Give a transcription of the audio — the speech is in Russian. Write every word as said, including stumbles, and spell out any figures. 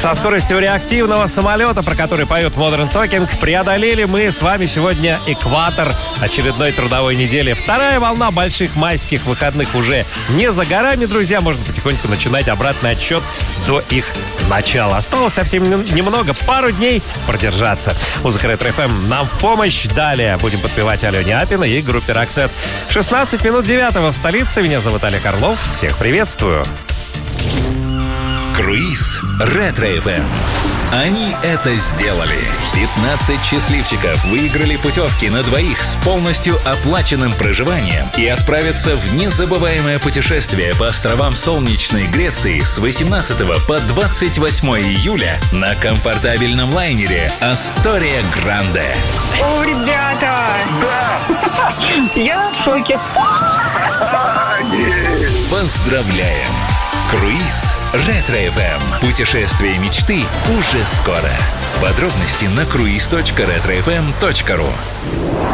Со скоростью реактивного самолета, про который поет Modern Talking, преодолели мы с вами сегодня экватор очередной трудовой недели. Вторая волна больших майских выходных уже не за горами, друзья. Можно потихоньку начинать обратный отсчет до их начала. Осталось совсем немного, пару дней продержаться. Музыка Ретро-эф эм нам в помощь. Далее будем подпевать Алене Апиной и группе Roxette. шестнадцать минут девятого в столице. Меня зовут Олег Орлов. Всех приветствую. Круиз Ретро-эф эм. Они это сделали. пятнадцать счастливчиков выиграли путевки на двоих с полностью оплаченным проживанием и отправятся в незабываемое путешествие по островам солнечной Греции с восемнадцатого по двадцать восьмое июля на комфортабельном лайнере «Астория Гранде». О, ребята! Да! Я в шоке. Поздравляем! Круиз Ретро-эф эм. Путешествие мечты уже скоро. Подробности на круиз точка ретро эф эм точка ру.